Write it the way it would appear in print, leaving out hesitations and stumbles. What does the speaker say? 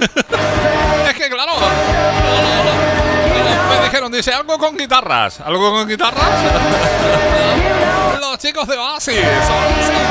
Es que claro, me dijeron, dice, algo con guitarras. ¿Algo con guitarras? Los chicos de Oasis.